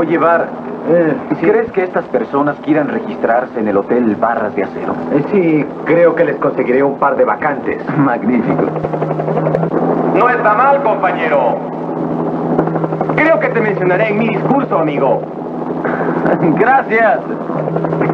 Oye, Bar, Sí. ¿crees que estas personas quieran registrarse en el Hotel Barras de Acero? Sí, creo que les conseguiré un par de vacantes. Magnífico. No está mal, compañero. Creo que te mencionaré en mi discurso, amigo. Gracias.